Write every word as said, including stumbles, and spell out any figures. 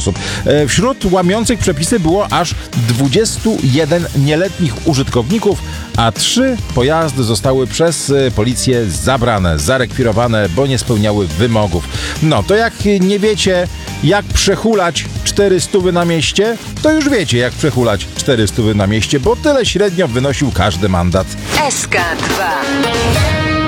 sposób. Wśród łamiących przepisy było aż dwudziestu jeden nieletnich użytkowników, a trzy pojazdy zostały przez policję zabrane, zarekwirowane, bo nie spełniały wymogów. No to jak nie wiecie, jak przehulać cztery stówy na mieście, to już wiecie, jak przehulać cztery stówy na mieście, bo tyle średnio wynosił każdy mandat. S K dwa.